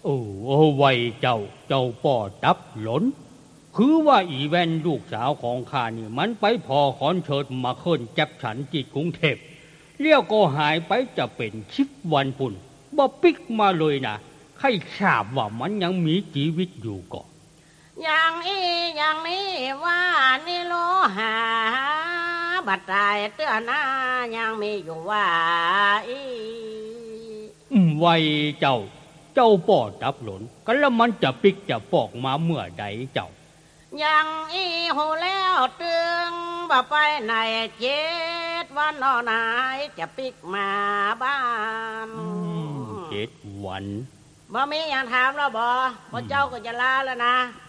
โอ้ไว้เจ้าป่อตับหลนคือว่าอีแวนลูกสาวของข้านี่มันไปพอขอนเชิดมาเคินจับฉันจิตกรุงเทพเลี้ยวก็หายไปจะเป็น10 วันปุ่นบ่ปิกมาเลยนะใครทราบว่ามันยังมีชีวิตอยู่ก่อนอย่างนี้ว่านี่โลหาบัดตายเตื้อหน้ายังมีอยู่ว่าไว้เจ้าป่อตับหลนกันแล้วมันจะปิกจะปอกมาเมื่อใดเจ้ายังหูแล้วตึงบ่ไปไหน7 วันนอนายจะปิกมาบ้าน 7 วันบ่มีอย่างถามแล้วบ่เจ้าก็จะลาแล้วนะ